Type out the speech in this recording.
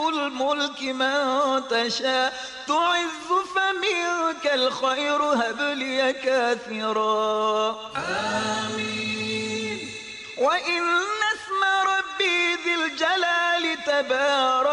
الملك من تشاء تعز فمنك الخير هب لي كاثرا آمين. وإن اسم ربي ذي الجلال تبارك